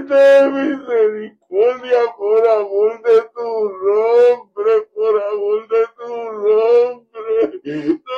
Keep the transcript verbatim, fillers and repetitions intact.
ten misericordia por amor de tu nombre, por amor de tu nombre.